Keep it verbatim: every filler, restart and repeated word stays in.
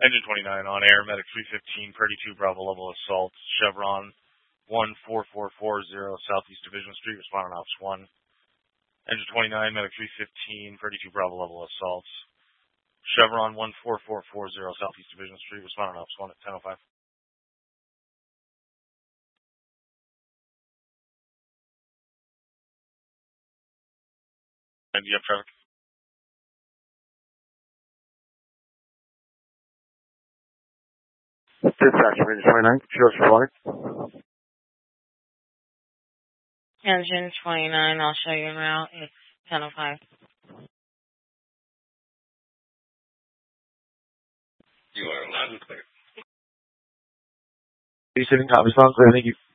Engine twenty-nine on air, Medic three fifteen, Purdy two, Bravo level assault, Chevron one four four four zero, Southeast Division Street, responding Ops one. Engine twenty-nine, Medic three fifteen, Purdy two, Bravo level assault, Chevron one four four four zero, Southeast Division Street, responding Ops one at ten oh five. And do you have traffic? Dispatch, Engine twenty-nine, show us your flight. Engine twenty-nine, I'll show you en route. It's ten oh five. You are loud and clear. Are you sitting copy, sounds clear, thank you.